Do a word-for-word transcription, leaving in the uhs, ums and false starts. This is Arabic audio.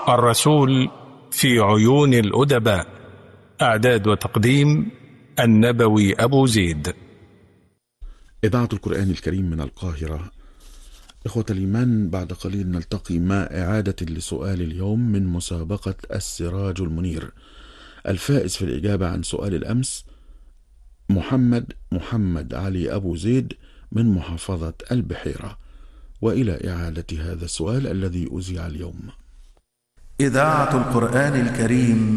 الرسول في عيون الأدباء. إعداد وتقديم النبوي أبو زيد. إذاعة القرآن الكريم من القاهرة. إخوة الإيمان، بعد قليل نلتقي مع إعادة لسؤال اليوم من مسابقة السراج المنير. الفائز في الإجابة عن سؤال الأمس محمد محمد علي أبو زيد من محافظة البحيرة. وإلى إعادة هذا السؤال الذي أذيع اليوم. إذاعة القرآن الكريم